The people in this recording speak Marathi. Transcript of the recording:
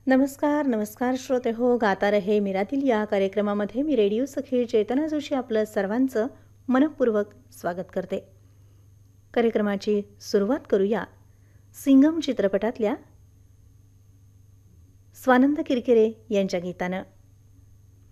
नमस्कार नमस्कार श्रोते हो, गाता रहे मेरा दिल या कार्यक्रमामध्ये मी रेडिओ सखी चेतना जोशी आपलं सर्वांचं मनःपूर्वक स्वागत करते. कार्यक्रमाची सुरुवात करूया सिंघम चित्रपटातल्या स्वानंद किरकिरे यांच्या गीतानं.